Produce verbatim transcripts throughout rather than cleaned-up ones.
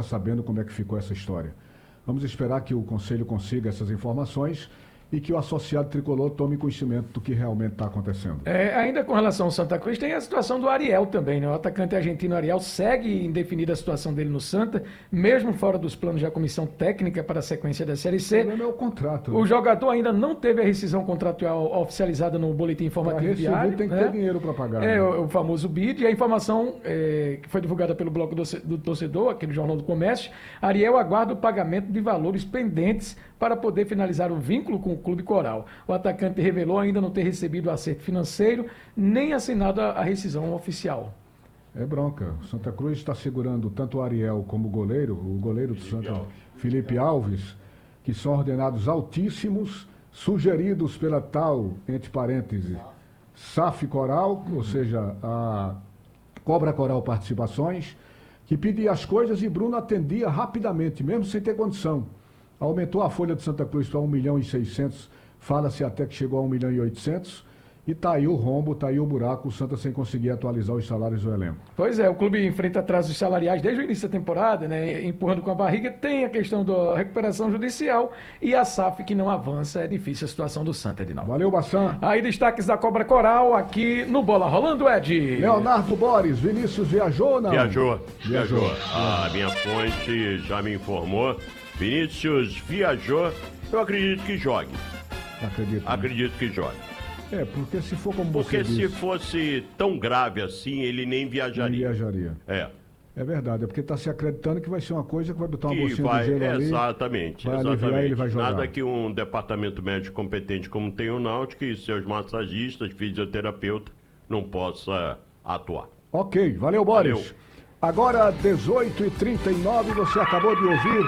sabendo como é que ficou essa história. Vamos esperar que o Conselho consiga essas informações e que o associado tricolor tome conhecimento do que realmente está acontecendo. É, ainda com relação ao Santa Cruz, tem a situação do Ariel também, né? O atacante argentino Ariel segue indefinida a situação dele no Santa, mesmo fora dos planos da comissão técnica para a sequência da Série C. O problema é o contrato. O jogador ainda não teve a rescisão contratual oficializada no boletim informativo diário. Tem que né? ter dinheiro para pagar. É, né? o, o famoso B I D. E a informação é, que foi divulgada pelo Bloco do, do Torcedor, aquele Jornal do Comércio, Ariel aguarda o pagamento de valores pendentes para poder finalizar o vínculo com o Clube Coral. O atacante revelou ainda não ter recebido o acerto financeiro, nem assinado a, a rescisão oficial. É bronca. O Santa Cruz está segurando tanto o Ariel como o goleiro, o goleiro do Felipe Santa, Alves. Felipe Alves, que são ordenados altíssimos, sugeridos pela tal, entre parênteses, S A F Coral, ou seja, a Cobra Coral Participações, que pedia as coisas e Bruno atendia rapidamente, mesmo sem ter condição. Aumentou a folha de Santa Cruz para um milhão e seiscentos, fala-se até que chegou a um milhão e oitocentos, e está aí o rombo, está aí o buraco, o Santa sem conseguir atualizar os salários do elenco. Pois é, o clube enfrenta atrasos salariais desde o início da temporada, né, empurrando com a barriga. Tem a questão da recuperação judicial e a S A F que não avança. É difícil a situação do Santa, Edinaldo. Valeu, Bassan. Aí destaques da Cobra Coral aqui no Bola Rolando, Ed. Leonardo Boris, Vinícius viajou ou não? Viajou, Viajou. viajou. A minha fonte já me informou. Vinícius viajou. Eu acredito que jogue. Acredito. Né? Acredito que jogue. É, porque se for como Porque você se disse, fosse tão grave assim, ele nem não viajaria. viajaria. É. É verdade, é porque está se acreditando que vai ser uma coisa que vai botar uma Que bolsinha vai, de gelo ali. exatamente, vai aliviar exatamente. e ele vai jogar. Nada que um departamento médico competente como tem o Náutico e seus massagistas, fisioterapeuta, não possa atuar. Ok, valeu, Boris. Valeu. Agora, dezoito e trinta e nove, você acabou de ouvir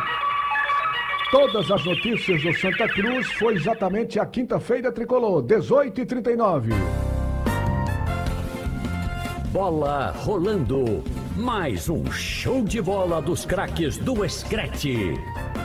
todas as notícias do Santa Cruz. Foi exatamente a quinta-feira tricolor, dezoito e trinta e nove. Bola rolando. Mais um show de bola dos craques do Screte.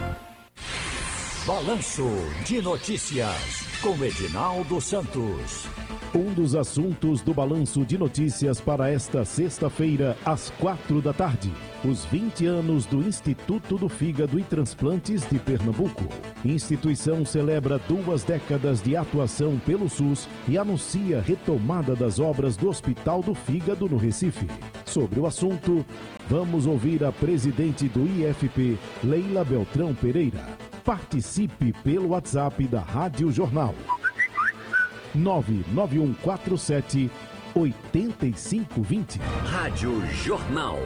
Balanço de notícias com Edinaldo Santos. Um dos assuntos do Balanço de Notícias para esta sexta-feira, às quatro da tarde. Os vinte anos do Instituto do Fígado e Transplantes de Pernambuco. Instituição celebra duas décadas de atuação pelo SUS e anuncia retomada das obras do Hospital do Fígado no Recife. Sobre o assunto, vamos ouvir a presidente do I F P, Leila Beltrão Pereira. Participe pelo WhatsApp da Rádio Jornal. nove nove um quatro sete oito cinco dois zero. Rádio Jornal.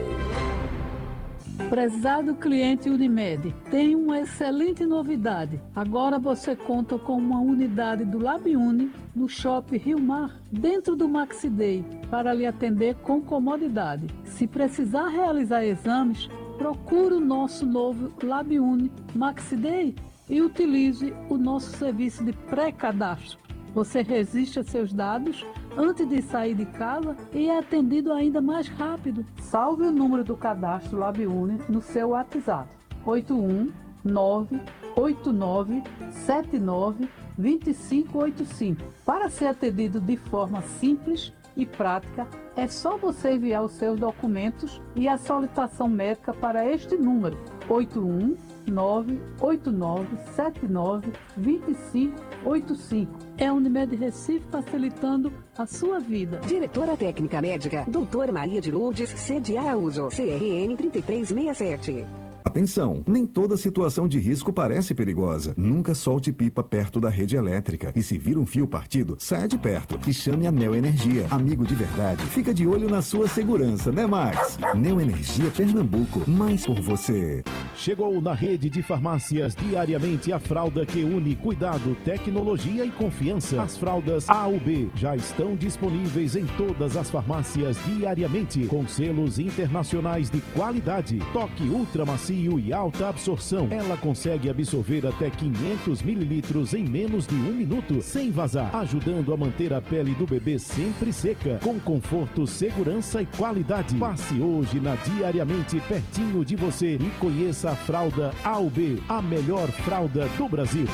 Prezado cliente Unimed, tem uma excelente novidade. Agora você conta com uma unidade do LabUni no Shopping Rio Mar, dentro do Maxi Day, para lhe atender com comodidade. Se precisar realizar exames, procure o nosso novo LabUni Maxi Day e utilize o nosso serviço de pré-cadastro. Você registra seus dados antes de sair de casa e é atendido ainda mais rápido. Salve o número do cadastro LabUni no seu WhatsApp. oito um nove oito nove sete nove dois cinco oito cinco. Para ser atendido de forma simples e prática, é só você enviar os seus documentos e a solicitação médica para este número. oito um nove oito nove sete nove dois cinco oito cinco. É a Unimed Recife facilitando a sua vida. Diretora Técnica Médica, doutora Maria de Lourdes, sede Araújo, C R N três três seis sete. Atenção, nem toda situação de risco parece perigosa. Nunca solte pipa perto da rede elétrica. E se vir um fio partido, saia de perto e chame a Neo Energia. Amigo de verdade, fica de olho na sua segurança, né, Max? Neo Energia Pernambuco, mais por você. Chegou na rede de farmácias diariamente a fralda que une cuidado, tecnologia e confiança. As fraldas A U B já estão disponíveis em todas as farmácias diariamente, com selos internacionais de qualidade. Toque ultra macio e alta absorção. Ela consegue absorver até quinhentos mililitros em menos de um minuto, sem vazar, ajudando a manter a pele do bebê sempre seca, com conforto, segurança e qualidade. Passe hoje na Diariamente pertinho de você e conheça a fralda A U B, a melhor fralda do Brasil.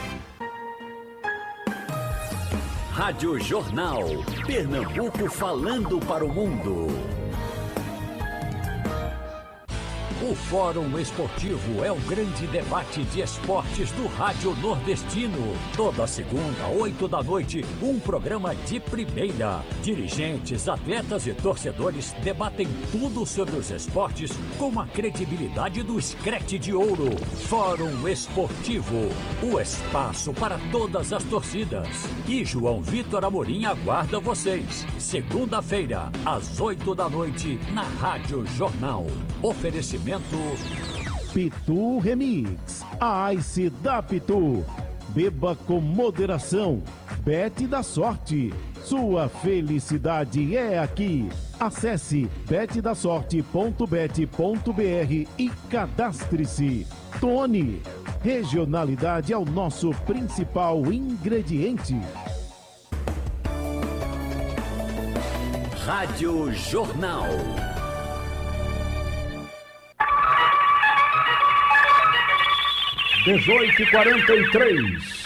Rádio Jornal. Pernambuco falando para o mundo. O Fórum Esportivo é o grande debate de esportes do Rádio Nordestino. Toda segunda, oito da noite, um programa de primeira. Dirigentes, atletas e torcedores debatem tudo sobre os esportes com a credibilidade do Screte de Ouro. Fórum Esportivo, o espaço para todas as torcidas. E João Vitor Amorim aguarda vocês. Segunda-feira, às oito da noite, na Rádio Jornal. Oferecimento Pitu Remix, a Ice da Pitu. Beba com moderação. Bet da sorte. Sua felicidade é aqui. Acesse bet da sorte ponto bet ponto br e cadastre-se. Tony, regionalidade é o nosso principal ingrediente. Rádio Jornal. dezoito e quarenta e três.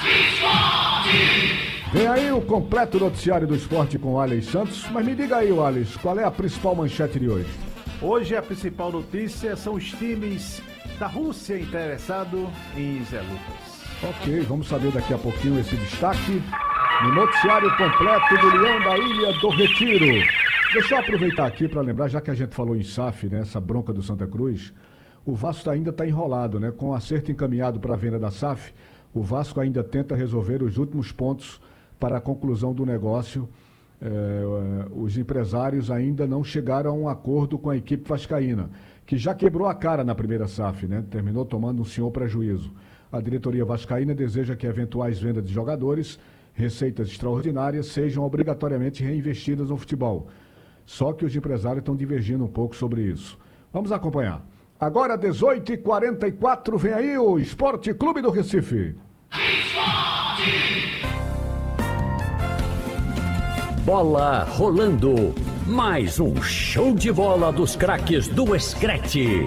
Vem aí o completo noticiário do esporte com o Alex Santos. Mas me diga aí, Alex, qual é a principal manchete de hoje? Hoje a principal notícia são os times da Rússia interessados em Zé Lucas. Ok, vamos saber daqui a pouquinho esse destaque no noticiário completo do Leão da Ilha do Retiro. Deixa eu aproveitar aqui para lembrar, já que a gente falou em S A F, né, essa bronca do Santa Cruz, o Vasco ainda está enrolado, né? Com o acerto encaminhado para a venda da S A F, o Vasco ainda tenta resolver os últimos pontos para a conclusão do negócio. É, os empresários ainda não chegaram a um acordo com a equipe vascaína, que já quebrou a cara na primeira S A F, né? Terminou tomando um senhor prejuízo. A diretoria vascaína deseja que eventuais vendas de jogadores, receitas extraordinárias, sejam obrigatoriamente reinvestidas no futebol. Só que os empresários estão divergindo um pouco sobre isso. Vamos acompanhar. Agora, dezoito e quarenta e quatro, vem aí o Esporte Clube do Recife. Bola rolando. Mais um show de bola dos craques do Screte.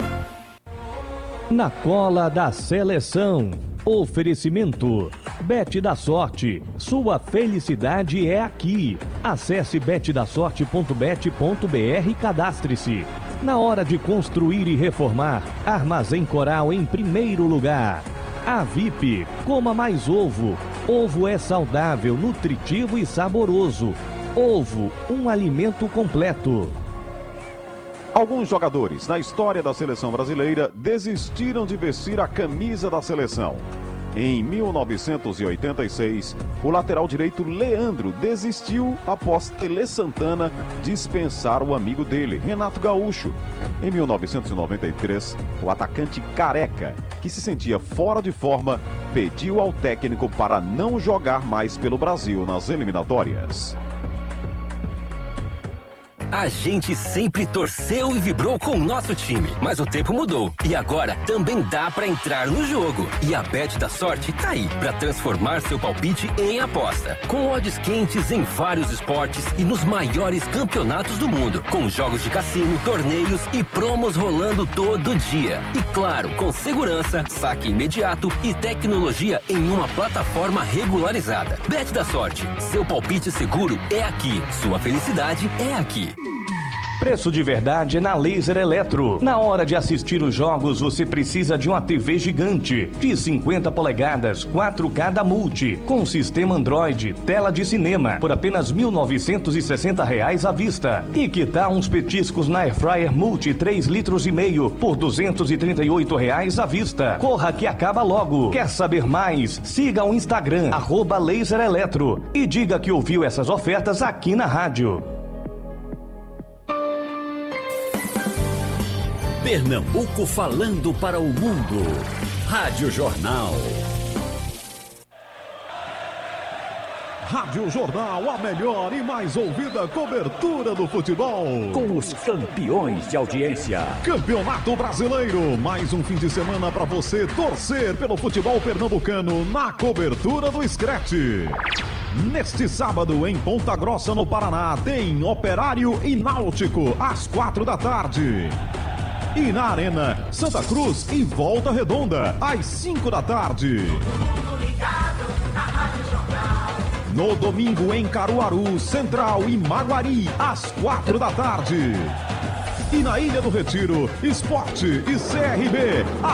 Na cola da seleção. Oferecimento. Bet da Sorte. Sua felicidade é aqui. Acesse bet da sorte ponto bet ponto br e cadastre-se. Na hora de construir e reformar, Armazém Coral em primeiro lugar. A V I P, coma mais ovo. Ovo é saudável, nutritivo e saboroso. Ovo, um alimento completo. Alguns jogadores na história da seleção brasileira desistiram de vestir a camisa da seleção. Em mil novecentos e oitenta e seis, o lateral direito Leandro desistiu após Tele Santana dispensar o amigo dele, Renato Gaúcho. Em mil novecentos e noventa e três, o atacante Careca, que se sentia fora de forma, pediu ao técnico para não jogar mais pelo Brasil nas eliminatórias. A gente sempre torceu e vibrou com o nosso time, mas o tempo mudou e agora também dá pra entrar no jogo. E a Bet da Sorte tá aí pra transformar seu palpite em aposta, com odds quentes em vários esportes e nos maiores campeonatos do mundo, com jogos de cassino, torneios e promos rolando todo dia. E claro, com segurança, saque imediato e tecnologia em uma plataforma regularizada. Bet da Sorte, seu palpite seguro é aqui, sua felicidade é aqui. Preço de verdade na Laser Eletro. Na hora de assistir os jogos, você precisa de uma T V gigante de cinquenta polegadas, quatro K da Multi, com sistema Android, tela de cinema, por apenas mil novecentos e sessenta reais à vista. E que tal uns petiscos na Airfryer Multi três litros e meio por duzentos e trinta e oito reais à vista. Corra que acaba logo. Quer saber mais? Siga o Instagram, arroba Laser Eletro, e diga que ouviu essas ofertas aqui na rádio. Pernambuco falando para o mundo. Rádio Jornal. Rádio Jornal, a melhor e mais ouvida cobertura do futebol. Com os campeões de audiência. Campeonato Brasileiro, mais um fim de semana para você torcer pelo futebol pernambucano na cobertura do Screte. Neste sábado, em Ponta Grossa, no Paraná, tem Operário e Náutico, às quatro da tarde. E na Arena, Santa Cruz e Volta Redonda, às cinco da tarde. No domingo, em Caruaru, Central e Maguari, às quatro da tarde. E na Ilha do Retiro, Esporte e C R B.